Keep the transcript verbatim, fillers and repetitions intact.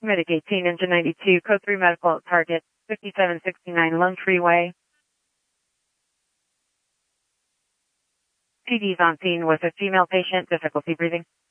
Medic eighteen, Engine ninety-two, Code three Medical at Target, fifty-seven sixty-nine Lone Tree Way. P D's on scene with a female patient, difficulty breathing.